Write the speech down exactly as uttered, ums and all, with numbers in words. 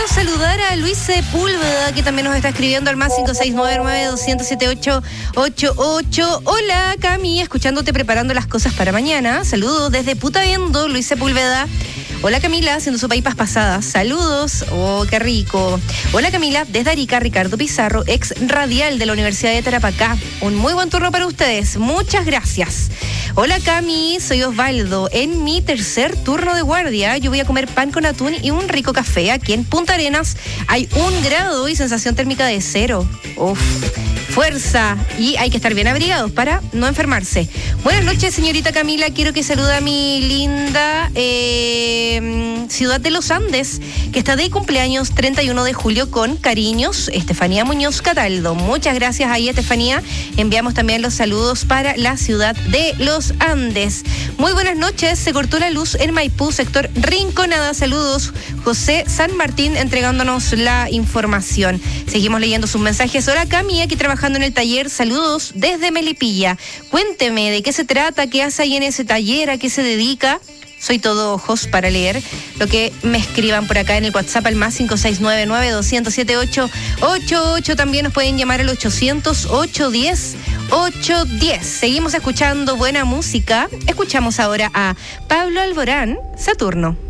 queremos saludar a Luis Sepúlveda, que también nos está escribiendo al más cinco seis nueve nueve, dos cero siete ocho, ocho ocho. Hola, Cami, escuchándote preparando las cosas para mañana. Saludos desde Putaviendo, Luis Sepúlveda. Hola, Camila, haciendo su paipas pasadas. Saludos. Oh, qué rico. Hola, Camila, desde Arica, Ricardo Pizarro, ex radial de la Universidad de Tarapacá. Un muy buen turno para ustedes. Muchas gracias. Hola, Cami, soy Osvaldo. En mi tercer turno de guardia, yo voy a comer pan con atún y un rico café. Aquí en Punta Arenas hay un grado y sensación térmica de cero. Uf. Fuerza, y hay que estar bien abrigados para no enfermarse. Buenas noches, señorita Camila. Quiero que salude a mi linda eh, ciudad de los Andes, que está de cumpleaños treinta y uno de julio, con cariños, Estefanía Muñoz Cataldo. Muchas gracias ahí, Estefanía. Enviamos también los saludos para la ciudad de los Andes. Muy buenas noches. Se cortó la luz en Maipú, sector Rinconada. Saludos, José San Martín, entregándonos la información. Seguimos leyendo sus mensajes. Hola, Cami, aquí trabajando en el taller. Saludos desde Melipilla. Cuénteme de qué se trata, qué hace ahí en ese taller, a qué se dedica. Soy todo ojos para leer lo que me escriban por acá en el WhatsApp al más cinco seis nueve nueve, dos cero siete ocho, ocho ocho. También nos pueden llamar al ochocientos, ochocientos diez, ochocientos diez. Seguimos escuchando buena música. Escuchamos ahora a Pablo Alborán, Saturno.